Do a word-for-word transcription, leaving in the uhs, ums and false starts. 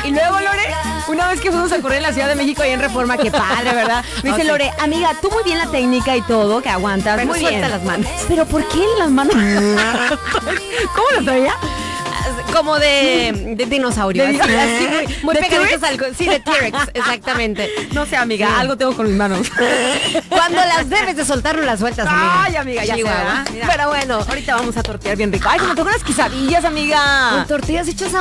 Y luego, Lore, una vez que fuimos a correr en la Ciudad de México y en Reforma, qué padre, ¿verdad? Me dice, Okay. Lore, amiga, tú muy bien la técnica y todo, que aguantas, Pero muy suelta bien. las manos. Pero ¿por qué las manos? ¿Cómo lo traía? Como de, de dinosaurio. De- así, así, muy, muy ¿De pegaditos T-Rex? al... Sí, de T-Rex, exactamente. No sé, amiga, Sí. algo tengo con mis manos. Cuando las debes de soltar, no las sueltas, amiga. Ay, amiga, ya sé, Chihuahua. ¿verdad? Mira. Pero bueno, Ahorita vamos a tortear bien rico. Ay, se me tocó unas quesadillas, amiga. con tortillas hechas a